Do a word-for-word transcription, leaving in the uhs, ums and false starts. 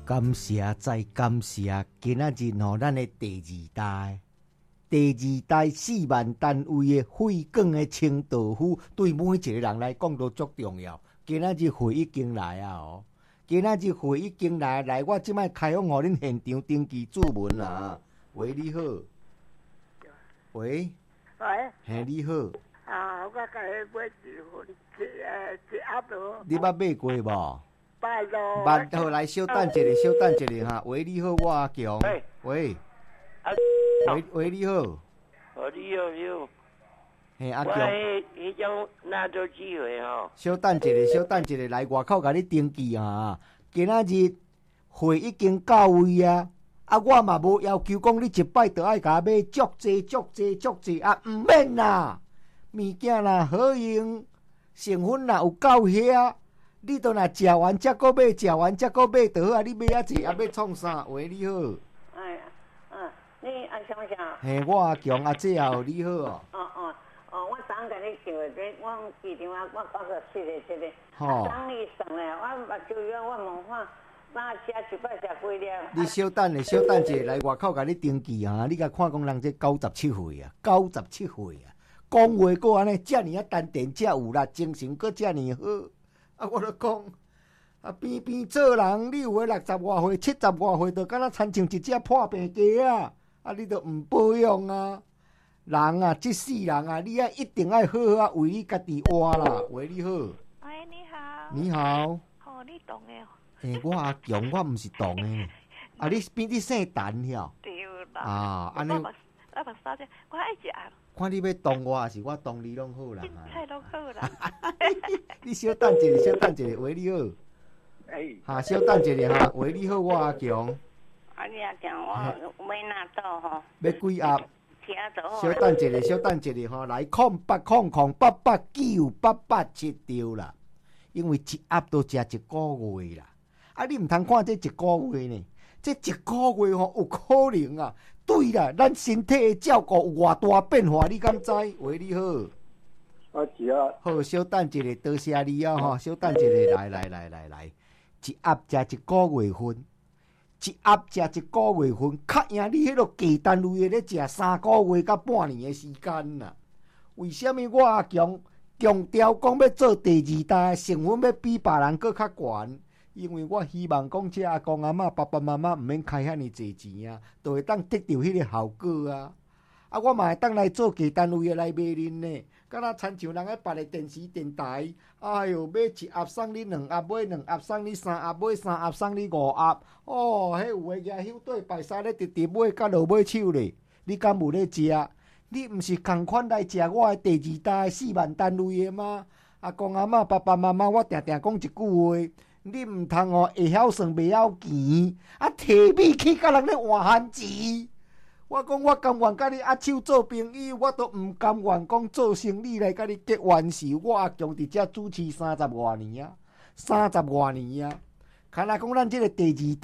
感谢再感谢，今仔日吼，咱的第二代，第二代四万单位的废广的清道夫，对每一个人来讲都足重要。今仔日会已经来啊！哦，今仔日会已经来，来我即摆开放互恁现场登记注文啊！喂，你好。喂。 喂。 嘿，你好。 啊，我甲你买一份一诶一盒咯。 你捌买过无？ 捌咯。 捌，好来，稍等一下，稍等一下哈。喂，你好，我阿强。 喂。 喂。 啊。 喂喂，你好。 哦，你好，你好。 嘿，阿强。 我迄迄种哪做机会吼？ 稍等一下，稍等一下，来外口甲你登记啊！今仔日会已经到位啊！啊，我嘛无要求讲你一摆就爱甲我买足济、足济、足济啊！毋免啦，物件啦好用，成分啦有够遐，你都若食完才搁买，食完才搁买就好啊！你买啊济啊要创啥？喂，你好。 哎呀，嗯，你阿什么啥？ 嘿，我阿强阿姐啊，你好哦。 哦哦。哦，我昨甲你叫的，我记电话，我九十七个七个。 吼。 昨你算咧，我目睭冤，我问看，三吃一摆食几粒？ 你稍等咧，稍等者来外口甲你登记啊！你甲看讲人这九十七岁啊，九十七岁啊，讲话搁安尼，遮尔啊丹田，遮有力，精神搁遮尔好。啊，我著讲，啊偏偏做人，你有诶六十外岁、七十外岁，著敢若亲像一只破病鸡啊！啊，你著毋保养啊！人啊，这世人啊，你啊一定要好好啊为你家己活啦。喂，你好。 喂，你好。 你好。 哦，你懂诶。 诶，我阿强，我毋是懂诶。啊，你比你姓陈晓。 对啦。 啊，安尼。 我目我目睭只，我爱食。 看你要动我，还是我动你拢好啦。 凊彩拢好啦。 你稍等一下，稍等一下。喂，你好。 诶。 哈，稍等一下哈。喂，你好，我阿强。 啊，你阿强，我买哪刀吼？ 要几盒？稍稍等一下，稍等一下吼，来空八空空八八九八八七掉啦，因为一盒都食一个月啦。啊，你毋通看这一个月呢？这一个月吼有可能啊。对啦，咱身体的照顾有偌大变化，你敢知？喂，你好。 我知啊。 好，稍等一下，多谢你啊吼，稍等一下，来来来来来，一盒食一个月份。一盒食一个月份，较赢你迄个鸡单位的咧食三个月到半年的时间啦。为什么我阿强强调讲要做第二代，成分要比别人搁较悬？因为我希望讲这阿公阿嬷、爸爸妈妈毋免开遐尼济钱啊，就会当得到迄个效果啊。啊，我嘛会当来做鸡单位的来卖恁呢。敢若亲像人咧别个电视电台，哎哟，买一盒送你两盒，买两盒送你三盒，买三盒送你五盒。哦，迄有诶举手对排山咧直直买甲落买手咧，你敢有咧食？你毋是共款来食我诶第二代四万单位诶吗？阿公阿嬷、爸爸妈妈，我定定讲一句话，你毋通哦会晓算袂晓钱，啊摕米去甲人咧换番钱。我讲我甘愿甲你握手做朋友，我都毋甘愿讲做生意来甲你结冤仇。我阿强伫遮主持三十外年啊，三十外年啊，看来讲咱即个第二代。